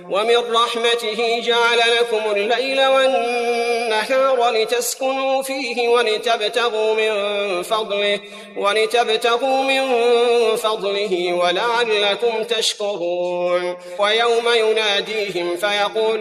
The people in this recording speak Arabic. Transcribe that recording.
ومن رحمته جعل لكم الليل والنهار لتسكنوا فيه ولتبتغوا من فضله ولعلكم تشكرون. ويوم يناديهم فيقول